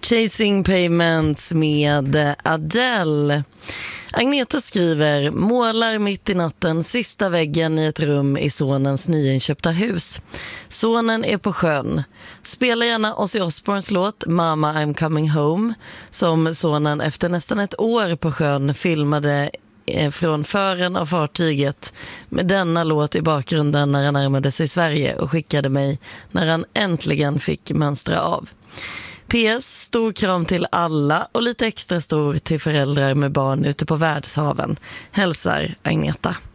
Chasing Payments med Adele. Agneta skriver: målar mitt i natten sista väggen i ett rum i sonens nyinköpta hus. Sonen är på sjön. Spelar gärna Ozzy Osbournes låt Mama I'm coming home, som sonen efter nästan ett år på sjön filmade från fören av fartyget med denna låt i bakgrunden när han närmade sig Sverige och skickade mig när han äntligen fick mönstra av. PS, stor kram till alla och lite extra stor till föräldrar med barn ute på världshaven. Hälsar Agneta.